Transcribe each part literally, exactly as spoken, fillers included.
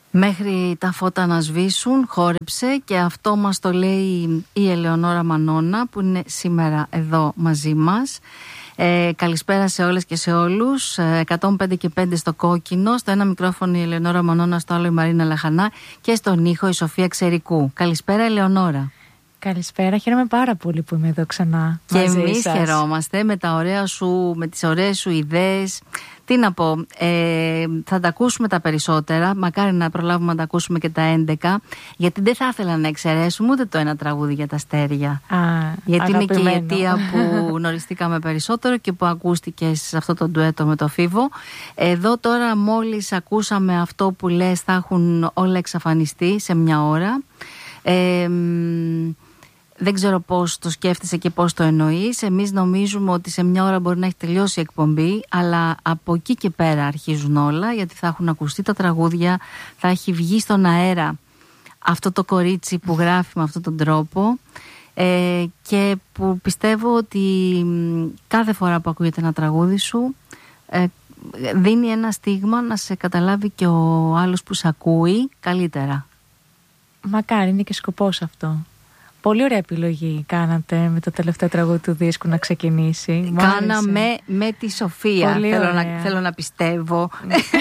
Μέχρι τα φώτα να σβήσουν, χόρεψε, και αυτό μας το λέει η Ελεονόρα Μανώνα, που είναι σήμερα εδώ μαζί μας. Ε, καλησπέρα σε όλες και σε όλους. εκατόν πέντε και πέντε στο κόκκινο, στο ένα μικρόφωνο η Ελεονόρα Μανώνα, στο άλλο η Μαρίνα Λαχανά και στον ήχο η Σοφία Ξερικού. Καλησπέρα, Ελεονόρα. Καλησπέρα, χαίρομαι πάρα πολύ που είμαι εδώ ξανά. Και εμείς χαιρόμαστε με τα ωραία σου, με τις ωραίες σου ιδέες. Τι να πω, ε, θα τα ακούσουμε τα περισσότερα. Μακάρι να προλάβουμε να τα ακούσουμε και τα έντεκα. Γιατί δεν θα ήθελα να εξαιρέσουμε ούτε το ένα τραγούδι για τα αστέρια. Α, γιατί αγαπημένο. Είναι και η αιτία που γνωριστήκαμε περισσότερο και που ακούστηκε σε αυτό το ντουέτο με το Φίβο. Εδώ τώρα μόλις ακούσαμε αυτό που λες, θα έχουν όλα εξαφανιστεί σε μια ώρα. Ε, Δεν ξέρω πώς το σκέφτεσαι και πώς το εννοείς. Εμείς νομίζουμε ότι σε μια ώρα μπορεί να έχει τελειώσει η εκπομπή, αλλά από εκεί και πέρα αρχίζουν όλα, γιατί θα έχουν ακουστεί τα τραγούδια, θα έχει βγει στον αέρα αυτό το κορίτσι που γράφει με αυτόν τον τρόπο, ε, και που πιστεύω ότι κάθε φορά που ακούγεται ένα τραγούδι σου ε, δίνει ένα στίγμα να σε καταλάβει και ο άλλος που σε ακούει καλύτερα. Μακάρι, είναι και σκοπός αυτό. Πολύ ωραία επιλογή κάνατε με το τελευταίο τραγούδι του δίσκου να ξεκινήσει. Κάναμε με τη Σοφία. Θέλω να, θέλω να πιστεύω.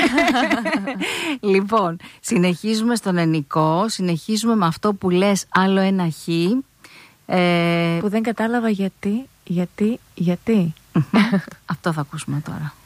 Λοιπόν, συνεχίζουμε στον ενικό, συνεχίζουμε με αυτό που λες, άλλο ένα χ. Ε... Που δεν κατάλαβα γιατί, γιατί, γιατί. Αυτό θα ακούσουμε τώρα.